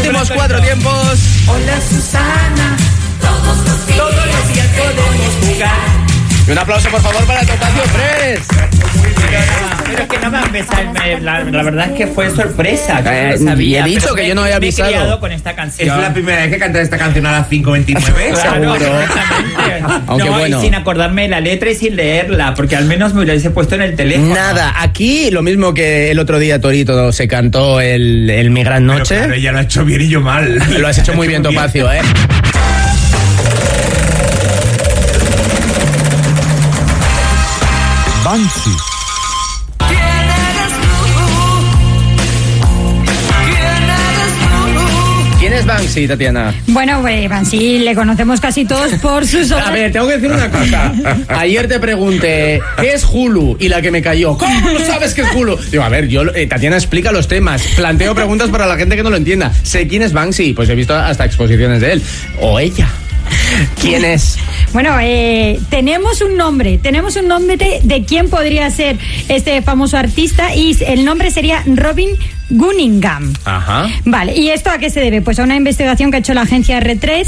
últimos 4 tiempos. Hola Susana, todos los días podemos jugar. Y un aplauso, por favor, para Topacio Fresh. Pero es que no me han besado. La verdad es que fue sorpresa. Yo no sabía, y he dicho que yo no había avisado. Me he criado con esta canción. Es la primera vez que cantas esta canción a las 5:29. Claro, Seguro. exactamente. Aunque no, bueno. y sin acordarme de la letra y sin leerla, porque al menos me lo hubiese puesto en el teléfono. Nada, aquí lo mismo que el otro día Torito se cantó el Mi Gran Noche. Pero claro, ella lo ha hecho bien y yo mal. Lo has hecho muy bien, Topacio, ¿eh? Banksy. ¿Quién es Banksy, Tatiana? Bueno, Banksy le conocemos casi todos por sus obras. A ver, tengo que decir una cosa. Ayer te pregunté, ¿qué es Hulu? Y la que me cayó, ¿cómo no sabes qué es Hulu? Digo, a ver, Tatiana explica los temas, planteo preguntas para la gente que no lo entienda. Sé quién es Banksy, pues he visto hasta exposiciones de él. O ella. ¿Quién es? Bueno, tenemos un nombre de quién podría ser este famoso artista y el nombre sería Robin Cunningham. Ajá. Vale, ¿y esto a qué se debe? Pues a una investigación que ha hecho la agencia R3.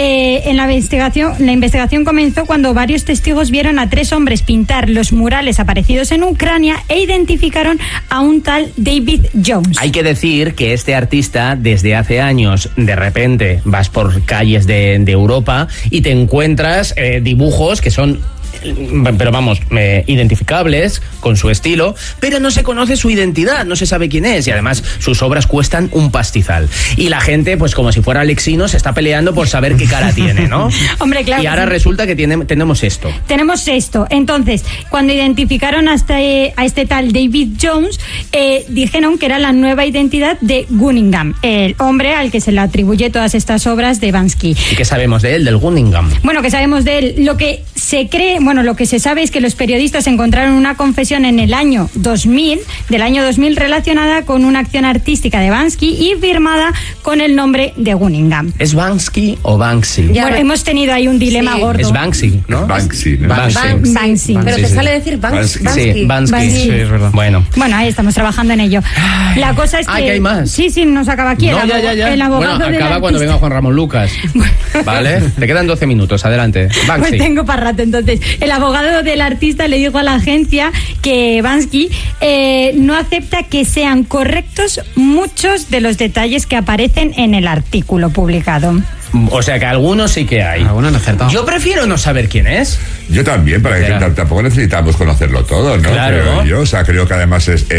La investigación comenzó cuando varios testigos vieron a 3 hombres pintar los murales aparecidos en Ucrania e identificaron a un tal David Jones. Hay que decir que este artista, desde hace años, de repente vas por calles de Europa y te encuentras dibujos que son, pero vamos, identificables con su estilo, pero no se conoce su identidad, no se sabe quién es, y además sus obras cuestan un pastizal. Y la gente, pues como si fuera Alexino, se está peleando por saber qué cara tiene, ¿no? Hombre, claro. Y ahora resulta que tenemos esto. Tenemos esto. Entonces, cuando identificaron a este tal David Jones, dijeron que era la nueva identidad de Cunningham, el hombre al que se le atribuye todas estas obras de Banksy. ¿Y qué sabemos de él, del Cunningham? Bueno, que sabemos de él. Lo que se cree, lo que se sabe es que los periodistas encontraron una confesión en el año 2000, relacionada con una acción artística de Banksy y firmada con el nombre de Cunningham. ¿Es Banksy o Banksy? Bueno, hemos tenido ahí un dilema gordo. Es Banksy, ¿no? Banksy, ¿no? Banksy. Pero te sale decir Banksy. Sí, Banksy. Sí, es verdad. Bueno, ahí estamos trabajando en ello. La cosa es que... que hay más. Sí, no se acaba aquí. No, ya. El abogado bueno, del acaba cuando artista. venga Juan Ramón Lucas. ¿Vale? Te quedan 12 minutos, adelante. Banksy. Pues tengo para rato. Entonces, el abogado del artista le dijo a la agencia que Banksy no acepta que sean correctos muchos de los detalles que aparecen en el artículo publicado. O sea que algunos sí que hay. Algunos han acertado. Yo prefiero no saber quién es. Yo también, para que tampoco necesitamos conocerlo todo, ¿no? Claro. Creo yo, o sea, creo que además es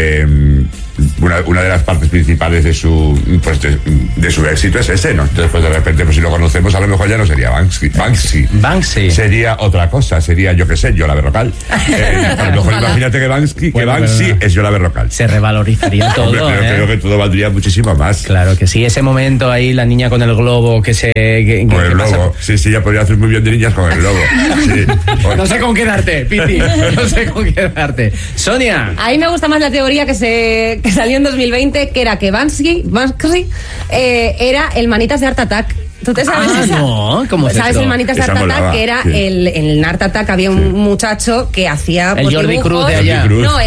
una de las partes principales de su éxito es ese, ¿no? Entonces, pues de repente, pues si lo conocemos, a lo mejor ya no sería Banksy. Sería otra cosa, sería, yo qué sé, Yola Berrocal. A lo mejor imagínate que Banksy es Yola Berrocal. Se revalorizaría todo. Hombre, pero creo que todo valdría muchísimo más. Claro que sí, ese momento ahí, la niña con el globo que se... Con el globo. Sí, ya podría hacer muy bien de niñas con el globo. Sí. No sé con qué darte, Piti. No sé con qué darte. Sonia. A mí me gusta más la teoría que salió en 2020, que era que Banksy era el manitas de Art Attack. ¿Tú te sabes esa? No, ¿cómo es ¿Sabes esto? el manitas de Esa Art Attack? molaba, Que era sí. el Art Attack había un muchacho que hacía El Jordi dibujos. Cruz de allá. No,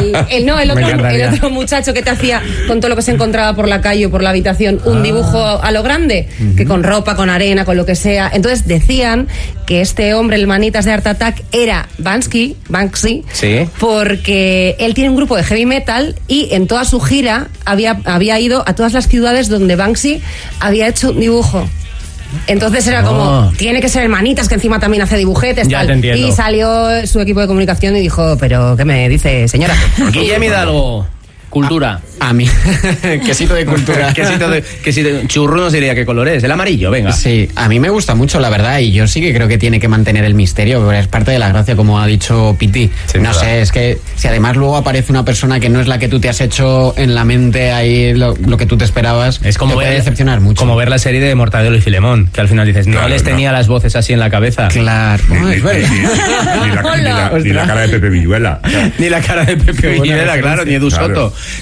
el otro muchacho que te hacía con todo lo que se encontraba por la calle o por la habitación un dibujo a lo grande, que con ropa, con arena, con lo que sea. Entonces decían que este hombre, el manitas de Art Attack, era Banksy, Sí. porque él tiene un grupo de heavy metal y en toda su gira había ido a todas las ciudades donde Banksy había hecho un dibujo. Entonces era como, tiene que ser el manitas, que encima también hace dibujetes. Ya tal. te entiendo. Y salió su equipo de comunicación y dijo, pero ¿qué me dice, señora? Guillermo Hidalgo. Cultura. A mí. Quesito de cultura. quesito. Churro no diría qué color es. El amarillo, venga. Sí, a mí me gusta mucho, la verdad, y yo sí que creo que tiene que mantener el misterio, pero es parte de la gracia, como ha dicho Piti. Sí, no verdad. sé, es que si además luego aparece una persona que no es la que tú te has hecho en la mente ahí lo que tú te esperabas, Es como te puede ver, decepcionar mucho. como ver la serie de Mortadelo y Filemón, que al final dices, Claro, no les tenía las voces así en la cabeza. Claro. No, es verdad. Ni la cara de Pepe Villuela. Ni la cara de Pepe buena Villuela, referencia. claro, ni Edu Claro. Soto. Tatiana,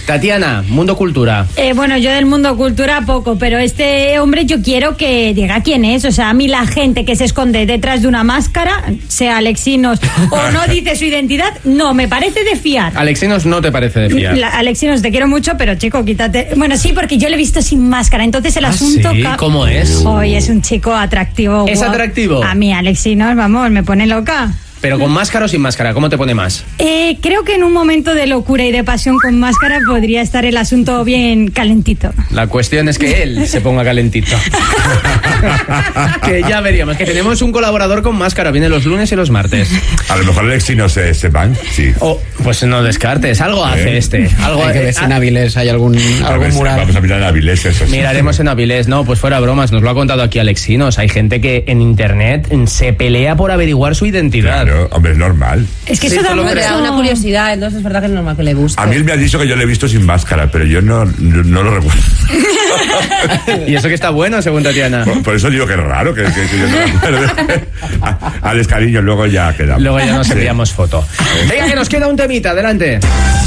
Tatiana, Mundo Cultura. Bueno, yo del mundo cultura poco, pero este hombre yo quiero que diga quién es. O sea, a mí la gente que se esconde detrás de una máscara, sea Alexinos o no dice su identidad, no me parece de fiar. Alexinos no te parece de fiar. Alexinos, te quiero mucho, pero chico, quítate. Bueno, sí, porque yo le he visto sin máscara, entonces el asunto... ¿Sí? ¿Cómo es? Hoy es un chico atractivo. ¿Es atractivo? A mí Alexinos, vamos, me pone loca. Pero con máscara o sin máscara, ¿cómo te pone más? Creo que en un momento de locura y de pasión con máscara podría estar el asunto bien calentito. La cuestión es que él se ponga calentito. Que ya veríamos, que tenemos un colaborador con máscara, viene los lunes y los martes. A lo mejor Alexinos se van, sí. Pues no descartes, algo hace este. Algo hay que ver si en Avilés hay algún mural. Vamos a mirar en Avilés, eso sí. Miraremos en Avilés, no, pues fuera bromas, nos lo ha contado aquí Alexinos. Hay gente que en internet se pelea por averiguar su identidad. Claro, hombre, es normal. Es que eso da una curiosidad, entonces es verdad que es normal que le busque. A mí él me ha dicho que yo le he visto sin máscara, pero yo no lo recuerdo. Y eso que está bueno, según Tatiana. Por eso digo que es raro que yo no lo recuerdo. Alex, cariño, luego ya quedamos. Luego ya nos enviamos foto. Venga, que nos queda un temita, adelante.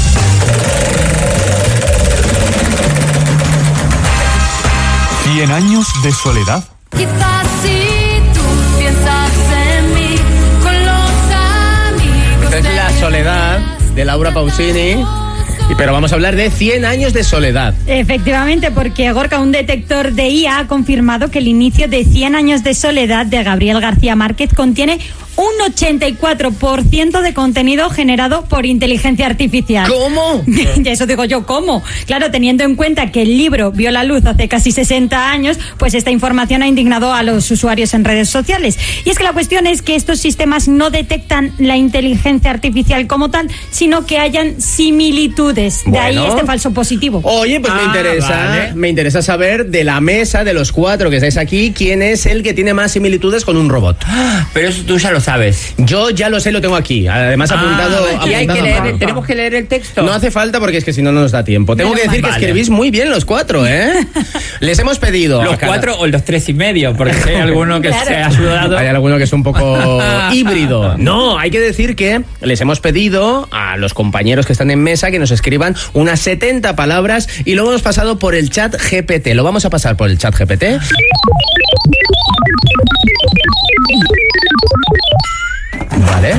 100 años de soledad. Quizás si tú piensas en mí con los amigos. Es La soledad de Laura Pausini. Pero vamos a hablar de 100 años de soledad. Efectivamente, porque Gorka, un detector de IA, ha confirmado que el inicio de 100 años de soledad de Gabriel García Márquez contiene un 84% de contenido generado por inteligencia artificial. ¿Cómo? Y eso digo yo, ¿cómo? Claro, teniendo en cuenta que el libro vio la luz hace casi 60 años, pues esta información ha indignado a los usuarios en redes sociales. Y es que la cuestión es que estos sistemas no detectan la inteligencia artificial como tal, sino que hayan similitudes. De ahí este falso positivo. Oye, pues me interesa saber de la mesa de los 4 que estáis aquí, quién es el que tiene más similitudes con un robot. Pero eso tú ya lo sabes. Yo ya lo sé, lo tengo aquí. Además apuntado. Y hay que leer, tenemos que leer el texto. No hace falta porque es que si no nos da tiempo. Tengo que decir que escribís muy bien los 4, ¿eh? Les hemos pedido. Los 4 o los 3,5, porque si hay alguno que se ha ayudado. Hay alguno que es un poco híbrido. No, hay que decir que les hemos pedido a los compañeros que están en mesa que nos escriban unas 70 palabras y lo hemos pasado por el chat GPT. Lo vamos a pasar por el chat GPT. Vale.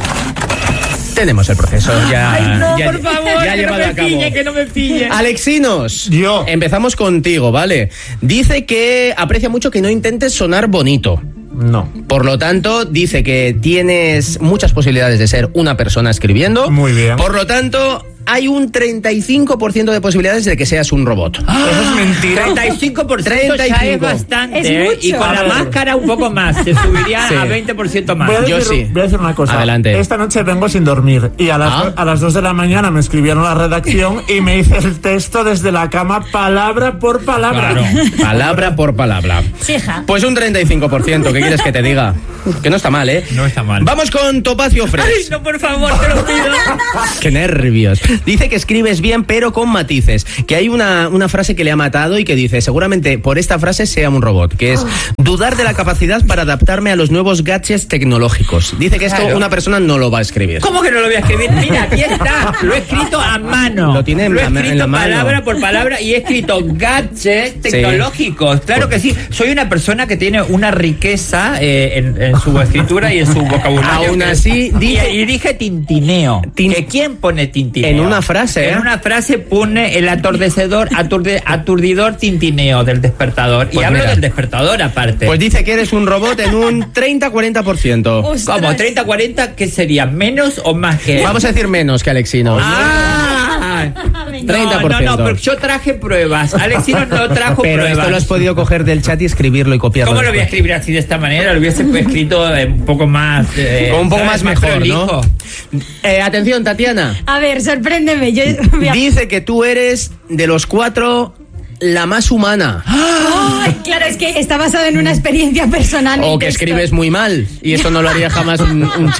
Tenemos el proceso ya, por favor, ya llevado a cabo. Que no me pille. Alexinos, Yo. Empezamos contigo, ¿vale? Dice que aprecia mucho que no intentes sonar bonito. No. Por lo tanto, dice que tienes muchas posibilidades de ser una persona escribiendo. Muy bien. Por lo tanto, hay un 35% de posibilidades de que seas un robot. Eso es mentira. 35% ya es bastante. Es mucho. Y con la máscara un poco más. Se subiría a 20% más. Voy a decir una cosa. Adelante. Esta noche vengo sin dormir y a las 2 de la mañana me escribieron a la redacción y me hice el texto desde la cama palabra por palabra. Claro, palabra por palabra. Sí, hija. Pues un 35%, ¿qué quieres que te diga? Que no está mal, ¿eh? No está mal. Vamos con Topacio Fresh. Ay, no, por favor, te lo pido. Qué nervios. Dice que escribes bien, pero con matices. Que hay una frase que le ha matado y que dice, seguramente por esta frase sea un robot, que es dudar de la capacidad para adaptarme a los nuevos gadgets tecnológicos. Dice que esto una persona no lo va a escribir. ¿Cómo que no lo voy a escribir? Mira, aquí está. Lo he escrito a mano. Lo tiene en he la escrito mano. palabra por palabra y he escrito gadgets tecnológicos. Claro que sí. Soy una persona que tiene una riqueza en su escritura y en su vocabulario. Aún así, dice... Y dije tintineo. ¿Que quién pone tintineo? En una frase, En una frase pone el aturdidor tintineo del despertador. Pues y hablo mira. del despertador aparte. Pues dice que eres un robot en un 30-40%. Ostras. ¿Cómo? ¿30-40? ¿Qué sería? ¿Menos o más que? Vamos a decir menos que Alexinos. ¡Ah! 30%. No, pero yo traje pruebas. Alexinos no trajo Pero pruebas. esto lo has podido coger del chat y escribirlo y copiarlo. ¿Cómo lo voy a después. escribir así de esta manera? Lo hubiese escrito un poco más... Con un poco ¿sabes? más mejor, prolijo. ¿no? Atención, Tatiana. A ver, sorpréndeme. Dice que tú eres de los 4 la más humana. Ay, claro, es que está basado en una experiencia personal. O el que texto. escribes muy mal. Y esto no lo haría jamás un chat.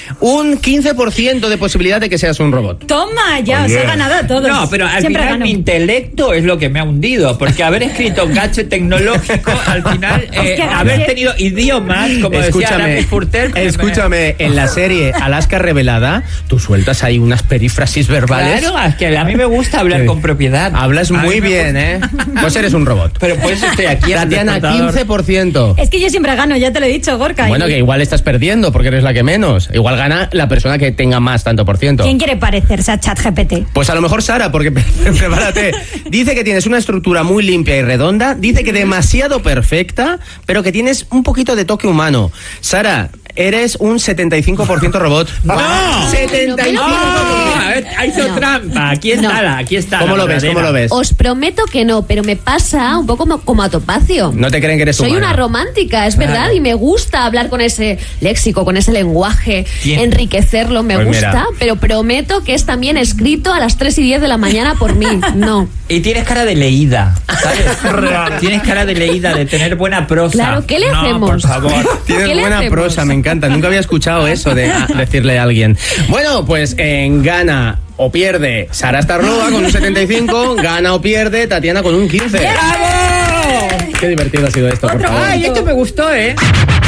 un 15% de posibilidad de que seas un robot. Toma, ya, Oye. os he ganado a todos. No, pero al Siempre final gano. mi intelecto es lo que me ha hundido, porque haber escrito gadget tecnológico, al final, Es que haber gadget- tenido idiomas, como decía Aramis Furter, Escúchame, en la serie Alaska Revelada, tú sueltas ahí unas perífrasis verbales. Claro, es que a mí me gusta hablar Sí. con propiedad. Hablas A mí muy me bien, Pues eres un robot. Pero por eso estoy aquí. en el Tatiana, despertador. 15%. Es que yo siempre gano, ya te lo he dicho, Gorka. Bueno, que igual estás perdiendo porque eres la que menos. Igual gana la persona que tenga más tanto por ciento. ¿Quién quiere parecerse a ChatGPT? Pues a lo mejor Sara, porque prepárate. Dice que tienes una estructura muy limpia y redonda. Dice que demasiado perfecta, pero que tienes un poquito de toque humano. Sara, eres un 75% robot. ¡No! 75%. No, ha hecho No. trampa. Aquí está. ¿Cómo la lo ves? verdadera. ¿Cómo lo ves? Os prometo que no, pero me pasa un poco como a Topacio. No te creen que eres Soy humana. una romántica, es verdad, y me gusta hablar con ese léxico, con ese lenguaje, ¿Quién? enriquecerlo, me Pues gusta, mira. pero prometo que es también escrito a las 3:10 de la mañana por mí. No. Y tienes cara de leída, ¿sabes? Real. Tienes cara de leída, de tener buena prosa. Claro, ¿qué le No, hacemos? por favor. Tienes ¿Qué le buena hacemos? prosa, me encanta. Nunca había escuchado eso de decirle a alguien. Bueno, pues gana o pierde Sara Starlova con un 75, gana o pierde Tatiana con un 15. ¡Bravo! Qué divertido ha sido esto, por favor. Ay, esto me gustó, ¿eh?